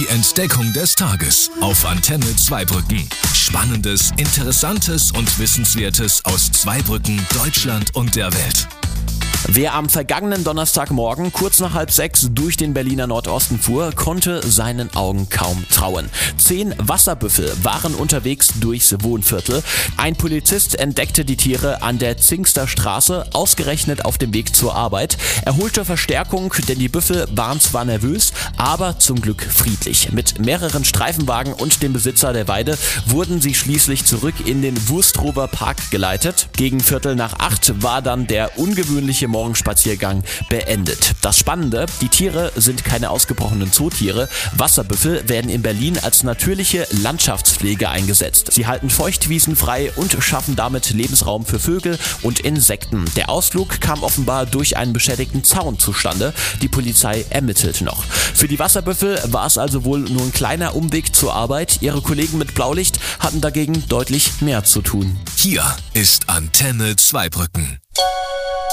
Entdeckung des Tages auf Antenne Zweibrücken. Spannendes, Interessantes und Wissenswertes aus Zweibrücken, Deutschland und der Welt. Wer am vergangenen Donnerstagmorgen kurz nach 5:30 durch den Berliner Nordosten fuhr, konnte seinen Augen kaum trauen. 10 Wasserbüffel waren unterwegs durchs Wohnviertel. Ein Polizist entdeckte die Tiere an der Zingster Straße, ausgerechnet auf dem Weg zur Arbeit. Er holte Verstärkung, denn die Büffel waren zwar nervös, aber zum Glück friedlich. Mit mehreren Streifenwagen und dem Besitzer der Weide wurden sie schließlich zurück in den Wurstrower Park geleitet. Gegen 7:45 war dann der ungewöhnliche Morgenspaziergang beendet. Das Spannende, die Tiere sind keine ausgebrochenen Zootiere. Wasserbüffel werden in Berlin als natürliche Landschaftspflege eingesetzt. Sie halten Feuchtwiesen frei und schaffen damit Lebensraum für Vögel und Insekten. Der Ausflug kam offenbar durch einen beschädigten Zaun zustande. Die Polizei ermittelt noch. Für die Wasserbüffel war es also wohl nur ein kleiner Umweg zur Arbeit. Ihre Kollegen mit Blaulicht hatten dagegen deutlich mehr zu tun. Hier ist Antenne Zweibrücken.